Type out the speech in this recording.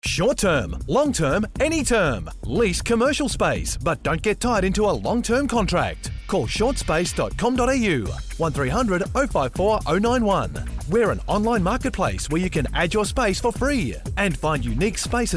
Short term, long term, any term. Lease commercial space, but don't get tied into a long-term contract. Call shortspace.com.au 1300 054 091. We're an online marketplace where you can add your space for free and find unique spaces